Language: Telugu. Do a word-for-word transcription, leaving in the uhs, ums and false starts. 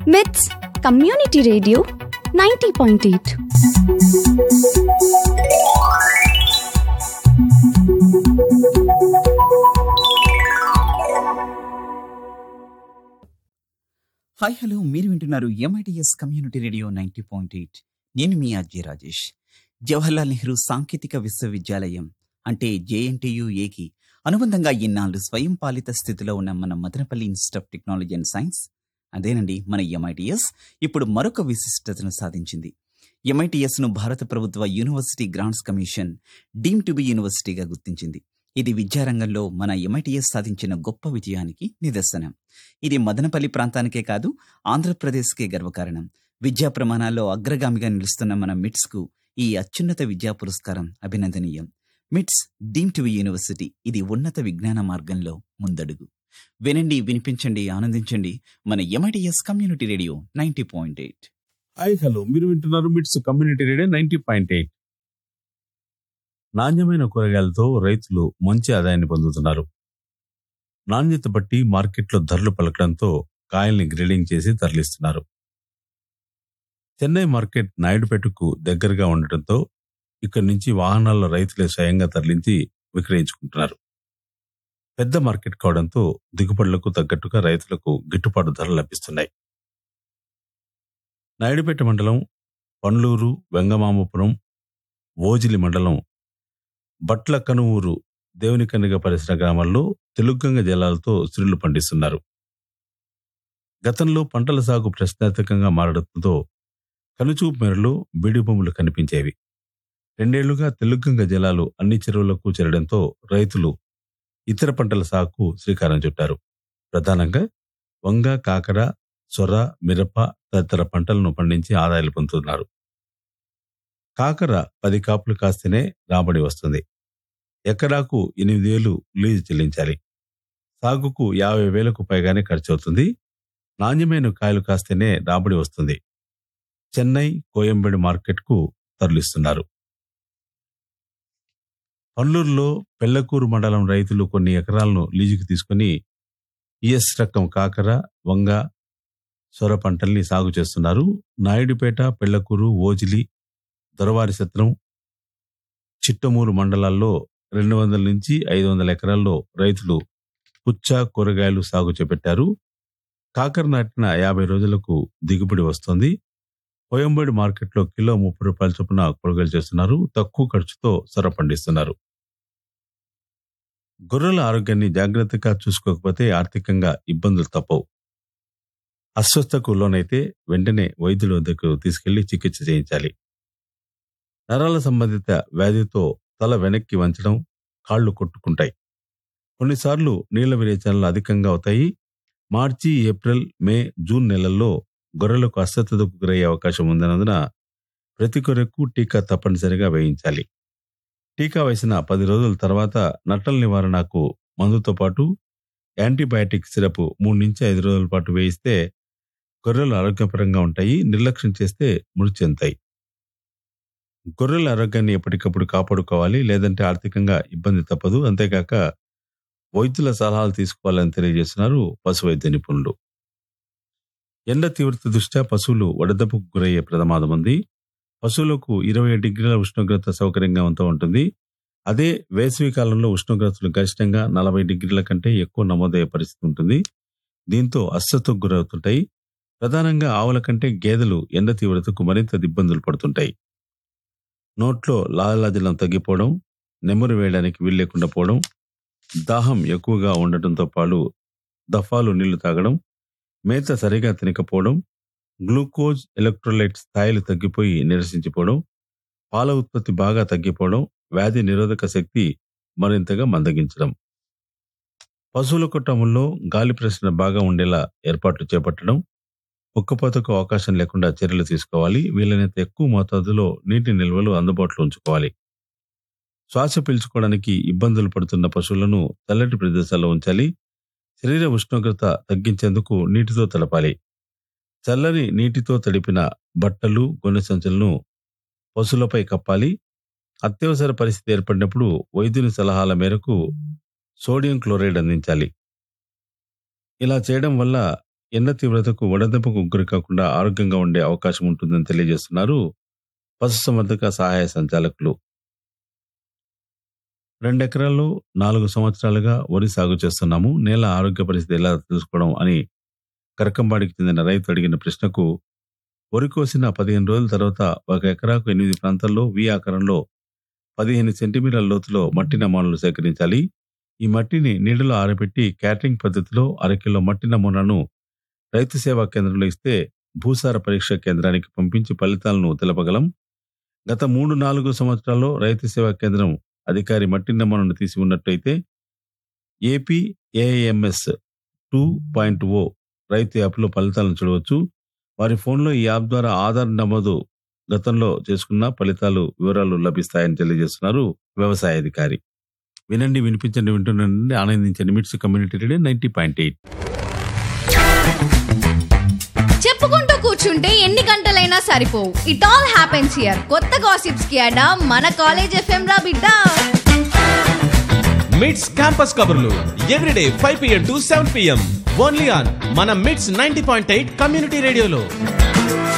మిట్స్ community radio ninety point eight. Hi hello, మీరు వింటున్నారు MITS community radio ninety point eight. నేను మీ అజయ్ రాజేష్. జవహర్లాల్ నెహ్రూ సాంకేతిక విశ్వవిద్యాలయం అంటే జేఎన్టీయూఏకి అనుబంధంగా ఇన్నాళ్ళు స్వయం పాలిత స్థితిలో ఉన్న మన Madanapalle institute of technology and science, అదేనండి మన ఎంఐటిఎస్, ఇప్పుడు మరొక విశిష్టతను సాధించింది. ఎంఐటిఎస్ను భారత ప్రభుత్వ university grants commission deem to be యూనివర్సిటీగా గుర్తించింది. ఇది విద్యారంగంలో మన ఎంఐటిఎస్ సాధించిన గొప్ప విజయానికి నిదర్శనం. ఇది మదనపల్లి ప్రాంతానికే కాదు, ఆంధ్రప్రదేశ్కే గర్వకారణం. విద్యా ప్రమాణాల్లో అగ్రగామిగా నిలుస్తున్న మన మిట్స్కు ఈ అత్యున్నత విద్యా పురస్కారం అభినందనీయం. మిట్స్ డీమ్ టు బి యూనివర్సిటీ, ఇది ఉన్నత విజ్ఞాన మార్గంలో ముందడుగు. వినండి, వినిపించండి, ఆనందించండి మన MITS community radio ninety point eight. Hi hello, మీరు వింటున్నారు మిట్స్ community radio ninety point eight. నాణ్యమైన కూరగాయలతో రైతులు మంచి ఆదాయాన్ని పొందుతున్నారు. నాణ్యత బట్టి మార్కెట్లో ధరలు పలకడంతో కాయల్ని గ్రేడింగ్ చేసి తరలిస్తున్నారు. చెన్నై మార్కెట్ నాయుడుపేటకు దగ్గరగా ఉండటంతో ఇక్కడి నుంచి వాహనాల్లో రైతులే స్వయంగా తరలించి విక్రయించుకుంటున్నారు. పెద్ద మార్కెట్ కావడంతో దిగుబడులకు తగ్గట్టుగా రైతులకు గిట్టుబాటు ధరలు లభిస్తున్నాయి. నాయుడుపేట మండలం, పండ్లూరు, వెంగమామపురం, ఓజిలి మండలం, బట్ల కనువూరు, దేవునికన్నిగ పరిసర గ్రామాల్లో తెలుగంగ జలాలతో స్త్రీలు పండిస్తున్నారు. గతంలో పంటల సాగు ప్రశ్నార్థకంగా మారడంతో కనుచూపు మేరలో బీడి భూములు కనిపించేవి. రెండేళ్లుగా తెలుగంగ జలాలు అన్ని చెరువులకు చేరడంతో రైతులు ఇతర పంటల సాగుకు శ్రీకారం చుట్టారు. ప్రధానంగా వంగ, కాకర, సొర, మిరప తదితర పంటలను పండించి ఆదాయాలు పొందుతున్నారు. కాకర పది కాపులు కాస్తేనే రాబడి వస్తుంది. ఎకరాకు ఎనిమిది వేలు లీజు చెల్లించాలి. సాగుకు యాభై వేలకు పైగానే ఖర్చు అవుతుంది. నాణ్యమైన కాయలు కాస్తేనే రాబడి వస్తుంది. చెన్నై, కోయంబేడు మార్కెట్కు తరలిస్తున్నారు. పండ్లూరులో పెళ్లకూరు మండలం రైతులు కొన్ని ఎకరాలను లీజుకు తీసుకుని ఈఎస్ రకం కాకర, వంగ, సొర పంటల్ని సాగు చేస్తున్నారు. నాయుడుపేట, పెళ్లకూరు, ఓజిలి, దొరవారి సత్రం, చిట్టమూరు మండలాల్లో రెండు వందల నుంచి ఐదు వందల ఎకరాల్లో రైతులు పుచ్చ, కూరగాయలు సాగు చేపట్టారు. కాకర నాటిన యాభై రోజులకు దిగుబడి వస్తోంది. కోయంబేడు మార్కెట్లో కిలో ముప్పై రూపాయల చొప్పున కొనుగోలు చేస్తున్నారు. తక్కువ ఖర్చుతో సొర పండిస్తున్నారు. గొర్రెల ఆరోగ్యాన్ని జాగ్రత్తగా చూసుకోకపోతే ఆర్థికంగా ఇబ్బందులు తప్పవు. అస్వస్థకు లోనైతే వెంటనే వైద్యుల వద్దకు తీసుకెళ్లి చికిత్స చేయించాలి. నరాల సంబంధిత వ్యాధితో తల వెనక్కి వంచడం, కాళ్లు కొట్టుకుంటాయి. కొన్నిసార్లు నీళ్ల విరేచనలు అధికంగా అవుతాయి. మార్చి, ఏప్రిల్, మే, జూన్ నెలల్లో గొర్రెలకు అస్వస్థతకు గురయ్యే అవకాశం ఉన్నందున ప్రతి గొర్రెకు టీకా తప్పనిసరిగా వేయించాలి. టీకా వేసిన పది రోజుల తర్వాత నట్టల నివారణకు మందుతో పాటు యాంటీబయాటిక్ సిరప్ మూడు నుంచి ఐదు రోజుల పాటు వేయిస్తే గొర్రెలు ఆరోగ్యపరంగా ఉంటాయి. నిర్లక్ష్యం చేస్తే మృతి చెందుతాయి. గొర్రెల ఆరోగ్యాన్ని ఎప్పటికప్పుడు కాపాడుకోవాలి, లేదంటే ఆర్థికంగా ఇబ్బంది తప్పదు. అంతేకాక వైద్యుల సలహాలు తీసుకోవాలని తెలియజేస్తున్నారు పశు వైద్య నిపుణులు. ఎండ తీవ్రత దృష్ట్యా పశువులు వడదెబ్బకు గురయ్యే ప్రమాదం ఉంది. పశువులకు ఇరవై డిగ్రీల ఉష్ణోగ్రత సౌకర్యంగా ఉంటూ ఉంటుంది. అదే వేసవి కాలంలో ఉష్ణోగ్రతలు గరిష్టంగా నలభై డిగ్రీల కంటే ఎక్కువ నమోదయ్యే పరిస్థితి ఉంటుంది. దీంతో అస్వస్థతకు గురవుతుంటాయి. ప్రధానంగా ఆవుల కంటే గేదెలు ఎండ తీవ్రతకు మరింత ఇబ్బందులు పడుతుంటాయి. నోట్లో లాలాజలం తగ్గిపోవడం, నెమ్మరు వేయడానికి వీలు లేకుండా పోవడం, దాహం ఎక్కువగా ఉండటంతో పాటు దఫాలు నీళ్లు తాగడం, మేత సరిగా తినకపోవడం, గ్లూకోజ్, ఎలక్ట్రోలైట్ స్థాయిలు తగ్గిపోయి నిరసించిపోవడం, పాల ఉత్పత్తి బాగా తగ్గిపోవడం, వ్యాధి నిరోధక శక్తి మరింతగా మందగించడం. పశువుల కొట్టముల్లో గాలి ప్రసరణ బాగా ఉండేలా ఏర్పాట్లు చేపట్టడం, ఉక్కపోతకు అవకాశం లేకుండా చర్యలు తీసుకోవాలి. వీలైనంత ఎక్కువ మోతాదులో నీటి నిల్వలు అందుబాటులో ఉంచుకోవాలి. శ్వాస పీల్చుకోవడానికి ఇబ్బందులు పడుతున్న పశువులను చల్లటి ప్రదేశాల్లో ఉంచాలి. శరీర ఉష్ణోగ్రత తగ్గించేందుకు నీటితో తడపాలి. చల్లని నీటితో తడిపిన బట్టలు, గొన్నె సంచులను పశువులపై కప్పాలి. అత్యవసర పరిస్థితి ఏర్పడినప్పుడు వైద్యుని సలహాల మేరకు సోడియం క్లోరైడ్ అందించాలి. ఇలా చేయడం వల్ల ఎండ తీవ్రతకు వడదెబ్బకు గురి కాకుండా ఆరోగ్యంగా ఉండే అవకాశం ఉంటుందని తెలియజేస్తున్నారు పశుసంవర్ధక సహాయ సంచాలకులు. రెండెకరాల్లో నాలుగు సంవత్సరాలుగా వరి సాగు చేస్తున్నాము, నేల ఆరోగ్య పరిస్థితి ఎలా తెలుసుకోవడం అని కరకంబాడికి చెందిన రైతు అడిగిన ప్రశ్నకు, వరి కోసిన పదిహేను రోజుల తర్వాత ఒక ఎకరాకు ఎనిమిది ప్రాంతాల్లో వి ఆకారంలో పదిహేను సెంటీమీటర్ల లోతులో మట్టి నమూనాలు సేకరించాలి. ఈ మట్టిని నీడలో ఆరబెట్టి క్యాటరింగ్ పద్ధతిలో అరకిలో మట్టి నమూనాను రైతు సేవా కేంద్రంలో ఇస్తే భూసార పరీక్ష కేంద్రానికి పంపించి ఫలితాలను తెలపగలం. గత మూడు నాలుగు సంవత్సరాల్లో రైతు సేవా కేంద్రం అధికారి మట్టి నమూనాను తీసి ఉన్నట్టయితే ఏపీ ఏఐఎంఎస్ టూ పాయింట్ ఓ రైతు యాప్లో ఫలితాలను చూడవచ్చు. వారి ఫోన్లో ఈ యాప్ ద్వారా ఆధార్ నమోదు గతంలో చేసుకున్న ఫలితాలు వివరాలు లభిస్తాయని తెలియజేస్తున్నారు వ్యవసాయ అధికారి. వినండి, వినిపించండి, వింటుండండి, ఆనందించండి. మిట్స్ community radio ninety point eight. చెప్పుకుంటూ కూర్చుంటే ఎన్ని గంటలైనా సరిపోవు. It all happens here. కొత్త గాసిప్స్ కి అడా మన కాలేజ్ ఎఫ్ఎం రా బిడ్డ. మిట్స్ క్యాంపస్ కబుర్లు everyday five PM to seven PM only on మన మిట్స్ నైంటీ పాయింట్ ఎయిట్ కమ్యూనిటీ రేడియోలో.